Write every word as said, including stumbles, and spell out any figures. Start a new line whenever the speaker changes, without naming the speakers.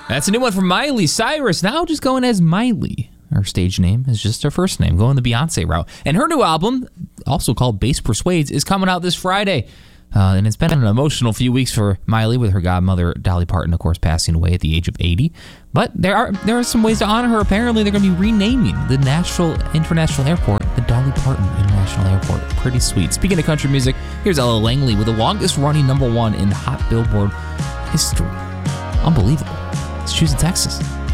That's a new one from Miley Cyrus, now just going as Miley. Her stage name is just her first name, going the Beyonce route. And her new album, also called Bass Persuades, is coming out this Friday. Uh, and it's been an emotional few weeks for Miley, with her godmother, Dolly Parton, of course, passing away at the age of eighty. But there are there are some ways to honor her. Apparently, they're going to be renaming the Nashville International Airport the Dolly Parton International Airport. Pretty sweet. Speaking of country music, here's Ella Langley with the longest-running number one in Hot Billboard history. Unbelievable. It's Choosing Texas.